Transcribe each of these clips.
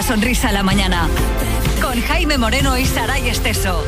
sonrisa a la mañana. Con Jaime Moreno y Saray Esteso.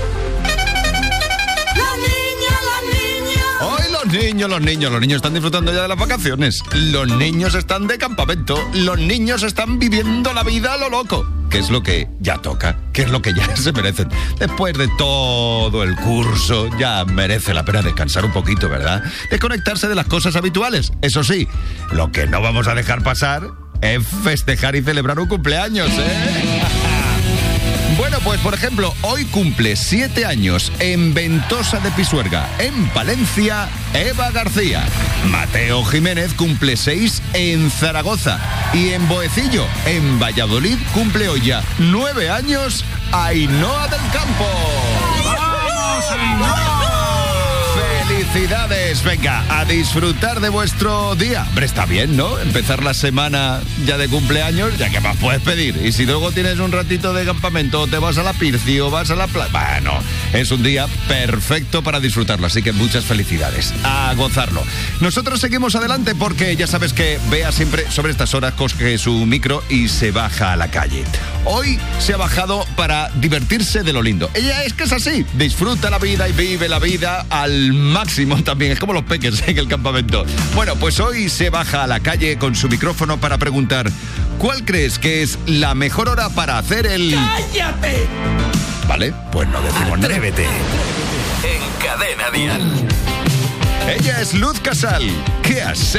Hoy los niños están disfrutando ya de las vacaciones. Los niños están de campamento. Los niños están viviendo la vida a lo loco. ¿Qué es lo que ya toca? ¿Qué es lo que ya se merecen? Después de todo el curso, ya merece la pena descansar un poquito, ¿verdad? Desconectarse de las cosas habituales. Eso sí, lo que no vamos a dejar pasar es festejar y celebrar un cumpleaños, ¿eh? Bueno, pues por ejemplo, hoy cumple 7 años en Ventosa de Pisuerga, en Palencia, Eva García. Mateo Jiménez cumple 6 en Zaragoza. Y en Boecillo, en Valladolid, cumple hoy ya 9 años Ainhoa del Campo. ¡Vamos, Ainhoa! ¡Felicidades! Venga, a disfrutar de vuestro día. Hombre, está bien, ¿no? Empezar la semana ya de cumpleaños, ya que más puedes pedir. Y si luego tienes un ratito de campamento, o te vas a la Pirci o vas a la playa, bueno, es un día perfecto para disfrutarlo. Así que muchas felicidades. A gozarlo. Nosotros seguimos adelante porque ya sabes que Bea siempre sobre estas horas coge su micro y se baja a la calle. Hoy se ha bajado para divertirse de lo lindo. Ella es que es así. Disfruta la vida y vive la vida al máximo también. Es como los peques en el campamento. Bueno, pues hoy se baja a la calle con su micrófono para preguntar: ¿cuál crees que es la mejor hora para hacer el... ¡Cállate! Vale, pues no decimos nada. Atrévete. En Cadena Dial. Ella es Luz Casal. ¿Qué has